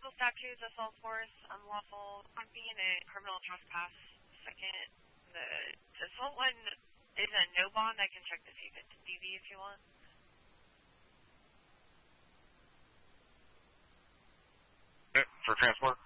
local statutes, assault force, unlawful parking, and a criminal trespass. Second, the assault one is a no bond. I can check to see if it's DV if you want. Okay, for transport.